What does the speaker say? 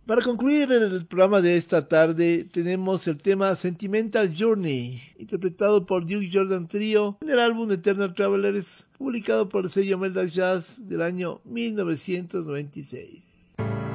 Para concluir el programa de esta tarde, tenemos el tema Sentimental Journey, interpretado por Duke Jordan Trio en el álbum Eternal Travelers, publicado por el sello Melda Jazz del año 1996.